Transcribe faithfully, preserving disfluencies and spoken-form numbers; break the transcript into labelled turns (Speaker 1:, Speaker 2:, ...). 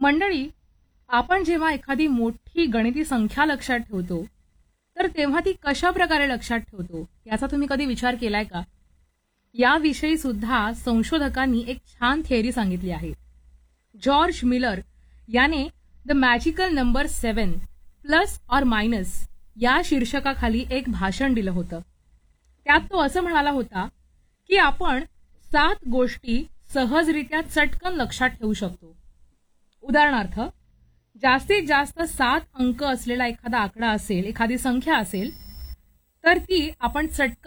Speaker 1: मंडळी, आपण जेव्हा एखादी मोठी गणिती संख्या लक्षात ठेवतो तर तेव्हा ती कशा प्रकारे लक्षात ठेवतो याचा तुम्ही कधी विचार केलाय का? याविषयी सुद्धा संशोधकांनी एक छान थिअरी सांगितली आहे. जॉर्ज मिलर याने the magical number seven plus or minus या शीर्षकाखाली एक भाषण दिलं होतं. त्यात तो असं म्हणाला होता की आपण सात गोष्टी सहजरित्या चटकन लक्षात ठेवू शकतो. उदाहरणार्थ, जास्तीत जास्त सात अंक असलेला एखादा आकडा असेल, एखादी संख्या असेल, तर ती आपण चटकन